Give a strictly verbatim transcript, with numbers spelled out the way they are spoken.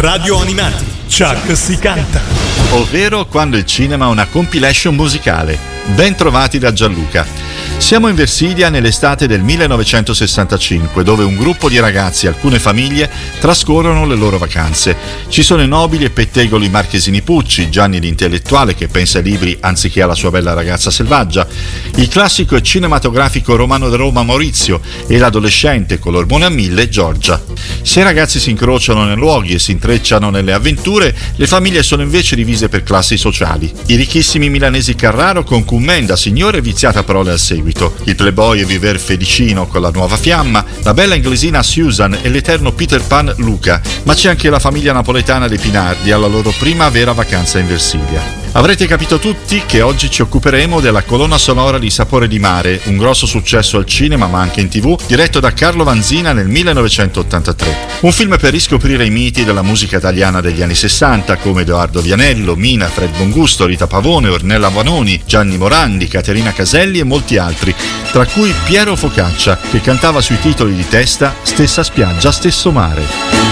Radio Animati, Chuck si canta. Ovvero quando il cinema è una compilation musicale. Ben trovati da Gianluca. Siamo in Versilia nell'estate del millenovecentosessantacinque, dove un gruppo di ragazzi e alcune famiglie trascorrono le loro vacanze. Ci sono i nobili e pettegoli marchesini Pucci, Gianni l'intellettuale che pensa ai libri anziché alla sua bella ragazza selvaggia, il classico e cinematografico romano da Roma Maurizio e l'adolescente con l'ormone a mille Giorgia. Se i ragazzi si incrociano nei luoghi e si intrecciano nelle avventure, le famiglie sono invece divise per classi sociali. I ricchissimi milanesi Carraro con Commenda, signore viziata parole al seguito, il playboy e viver felicino con la nuova fiamma, la bella inglesina Susan e l'eterno Peter Pan Luca, ma c'è anche la famiglia napoletana dei Pinardi alla loro prima vera vacanza in Versilia. Avrete capito tutti che oggi ci occuperemo della colonna sonora di Sapore di Mare, un grosso successo al cinema ma anche in tv, diretto da Carlo Vanzina nel millenovecentottantatré. Un film per riscoprire i miti della musica italiana degli anni sessanta come Edoardo Vianello, Mina, Fred Bongusto, Rita Pavone, Ornella Vanoni, Gianni Morandi, Caterina Caselli e molti altri, tra cui Piero Focaccia che cantava sui titoli di testa Stessa spiaggia, stesso mare.